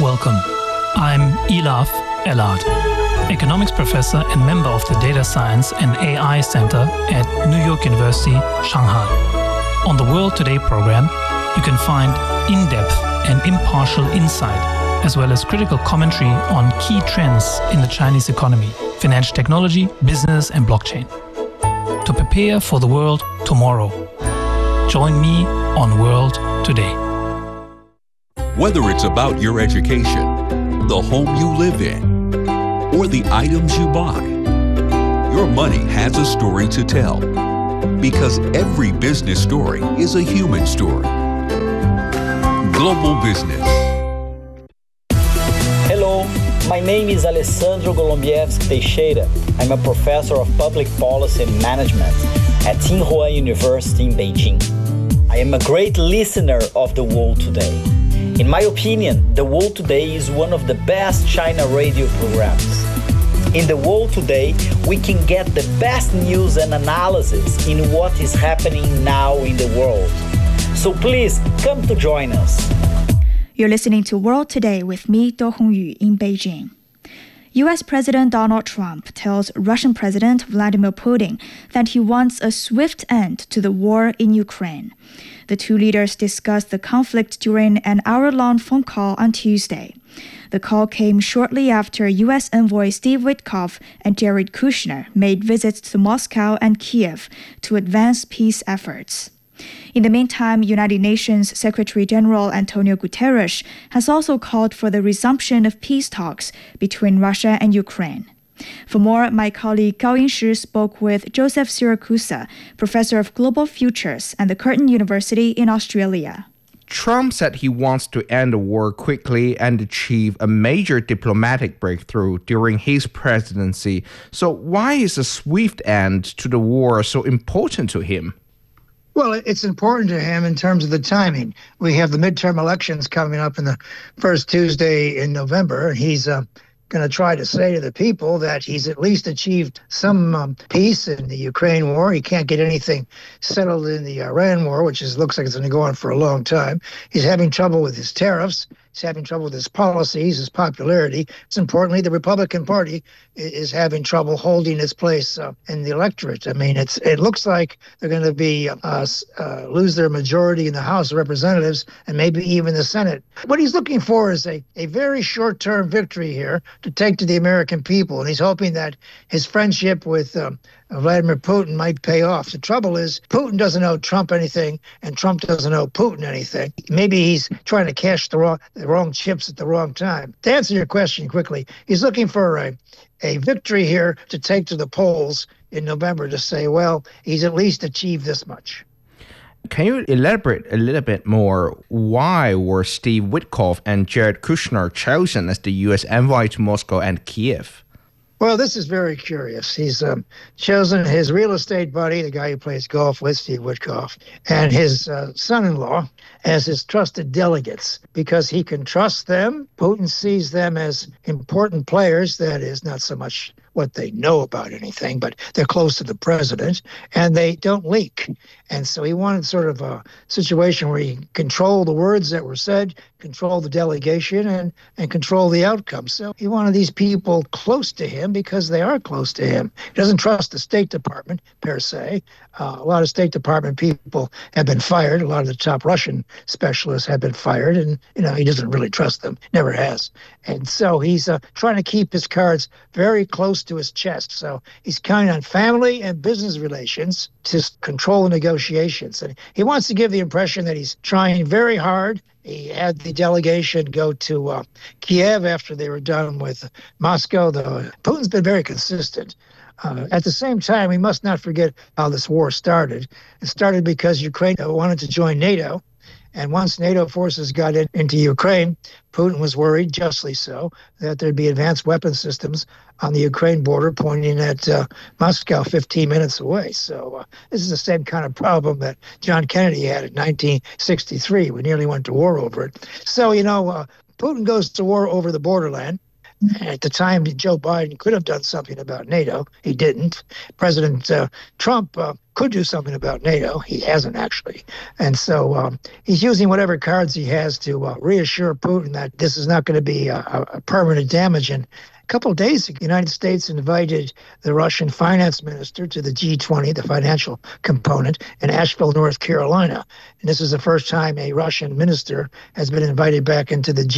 Welcome. I'm Elaf Elad, economics professor and member of the Data Science and AI Center at New York University, Shanghai. On the World Today program, you can find in-depth and impartial insight, as well as critical commentary on key trends in the Chinese economy, financial technology, business, and blockchain. To prepare for the world tomorrow, join me on World Today. Whether it's about your education, the home you live in, or the items you buy, your money has a story to tell. Because every business story is a human story. Global Business. Hello, my name is Alessandro Golombieski Teixeira. I'm a professor of public policy and management at Tsinghua University in Beijing. I am a great listener of The World Today. In my opinion, The World Today is one of the best China radio programs. In The World Today, we can get the best news and analysis in what is happening now in the world. So please, come to join us. You're listening to World Today with me, Do Hongyu, in Beijing. U.S. President Donald Trump tells Russian President Vladimir Putin that he wants a swift end to the war in Ukraine. The two leaders discussed the conflict during an hour-long phone call on Tuesday. The call came shortly after U.S. envoy Steve Witkoff and Jared Kushner made visits to Moscow and Kiev to advance peace efforts. In the meantime, United Nations Secretary-General Antonio Guterres has also called for the resumption of peace talks between Russia and Ukraine. For more, my colleague Gao Yingshi spoke with Joseph Siracusa, professor of global futures at the Curtin University in Australia. Trump said he wants to end the war quickly and achieve a major diplomatic breakthrough during his presidency. So why is a swift end to the war so important to him? Well, it's important to him in terms of the timing. We have the midterm elections coming up in the first Tuesday in November. He's going to try to say to the people that he's at least achieved some peace in the Ukraine war. He can't get anything settled in the Iran war, which looks like it's going to go on for a long time. He's having trouble with his tariffs. He's having trouble with his policies, his popularity. Most importantly, the Republican Party is having trouble holding its place in the electorate. I mean, it looks like they're going to be lose their majority in the House of Representatives and maybe even the Senate. What he's looking for is a very short-term victory here to take to the American people, and he's hoping that his friendship with Vladimir Putin might pay off. The trouble is, Putin doesn't owe Trump anything, and Trump doesn't owe Putin anything. Maybe he's trying to cash the wrong chips at the wrong time. To answer your question quickly, he's looking for a victory here to take to the polls in November to say, well, he's at least achieved this much. Can you elaborate a little bit more? Why were Steve Witkoff and Jared Kushner chosen as the U.S. envoy to Moscow and Kiev? Well, this is very curious. He's chosen his real estate buddy, the guy who plays golf with, Steve Witkoff, and his son-in-law as his trusted delegates because he can trust them. Putin sees them as important players. That is, not so much what they know about anything, but they're close to the president, and they don't leak. And so he wanted sort of a situation where he control the words that were said, control the delegation, and control the outcome. So he wanted these people close to him because they are close to him. He doesn't trust the State Department, per se. A lot of State Department people have been fired. A lot of the top Russian specialists have been fired, and he doesn't really trust them, never has. And so he's trying to keep his cards very close to his chest. So he's counting on family and business relations to control the negotiations. And he wants to give the impression that he's trying very hard. He had the delegation go to Kiev after they were done with Moscow. Putin's been very consistent. At the same time, we must not forget how this war started. It started because Ukraine wanted to join NATO. And once NATO forces got into Ukraine, Putin was worried, justly so, that there'd be advanced weapon systems on the Ukraine border pointing at Moscow 15 minutes away. So this is the same kind of problem that John Kennedy had in 1963. We nearly went to war over it. So, Putin goes to war over the borderland. At the time, Joe Biden could have done something about NATO. He didn't. President Trump could do something about NATO. He hasn't, actually. And so he's using whatever cards he has to reassure Putin that this is not going to be a permanent damage. And a couple of days ago, the United States invited the Russian finance minister to the G20, the financial component, in Asheville, North Carolina. And this is the first time a Russian minister has been invited back into the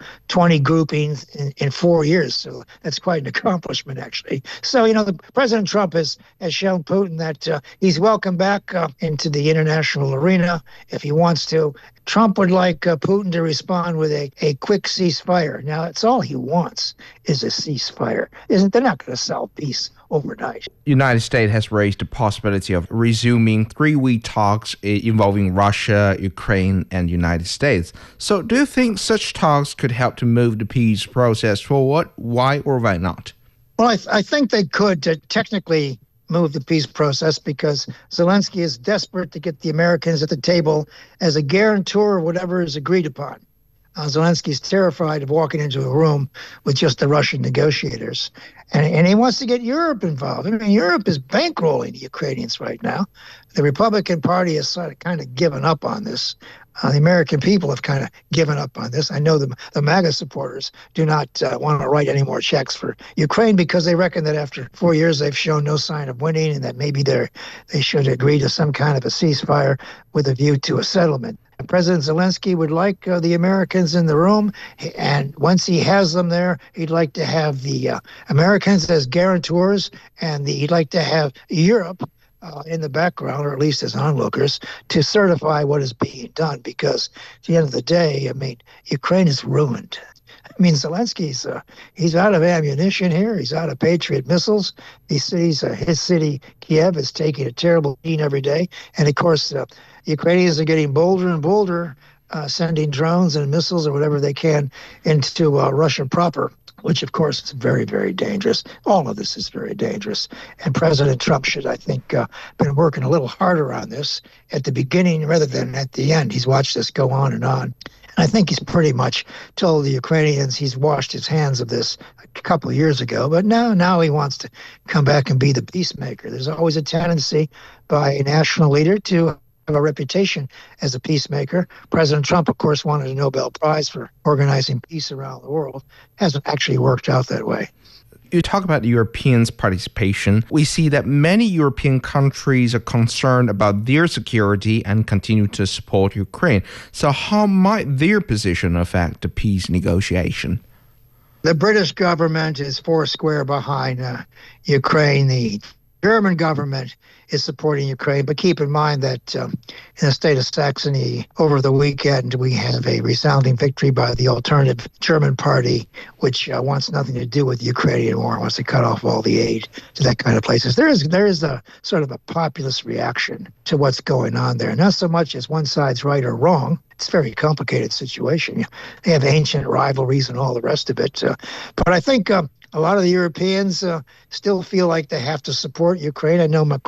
G20 groupings in 4 years. So that's quite an accomplishment, actually. So, President Trump has shown Putin that he's welcome back into the international arena if he wants to. Trump would like Putin to respond with a quick ceasefire. Now, that's all he wants is a ceasefire. They're not going to solve peace overnight. United States has raised the possibility of resuming 3-week talks involving Russia, Ukraine, and United States. So do you think such talks could help to move the peace process forward? Why or why not? Well, I think they could technically move the peace process because Zelensky is desperate to get the Americans at the table as a guarantor of whatever is agreed upon. Zelensky's terrified of walking into a room with just the Russian negotiators. And he wants to get Europe involved. I mean, Europe is bankrolling the Ukrainians right now. The Republican Party has sort of kind of given up on this. The American people have kind of given up on this. I know the MAGA supporters do not want to write any more checks for Ukraine because they reckon that after 4 years they've shown no sign of winning and that maybe they should agree to some kind of a ceasefire with a view to a settlement. And President Zelensky would like the Americans in the room, and once he has them there, he'd like to have the Americans as guarantors, and he'd like to have Europe in the background, or at least as onlookers, to certify what is being done. Because at the end of the day, I mean, Ukraine is ruined. I mean, Zelensky's he's out of ammunition here. He's out of Patriot missiles. These cities, his city, Kiev, is taking a terrible beating every day. And of course, the Ukrainians are getting bolder and bolder, sending drones and missiles or whatever they can into Russia proper, which, of course, is very, very dangerous. All of this is very dangerous. And President Trump should, I think, been working a little harder on this at the beginning rather than at the end. He's watched this go on and on. And I think he's pretty much told the Ukrainians he's washed his hands of this a couple of years ago. But now he wants to come back and be the peacemaker. There's always a tendency by a national leader to have a reputation as a peacemaker. President Trump, of course, wanted a Nobel Prize for organizing peace around the world. Hasn't actually worked out that way. You talk about the Europeans' participation. We see that many European countries are concerned about their security and continue to support Ukraine. So how might their position affect the peace negotiation? The British government is foursquare behind Ukraine. The German government is supporting Ukraine, but keep in mind that in the state of Saxony over the weekend, we have a resounding victory by the alternative German party, which wants nothing to do with the Ukrainian war, wants to cut off all the aid to that kind of places. There is a sort of a populist reaction to what's going on there, not so much as one side's right or wrong. It's a very complicated situation. They have ancient rivalries and all the rest of it. But I think a lot of the Europeans still feel like they have to support Ukraine. I know Macron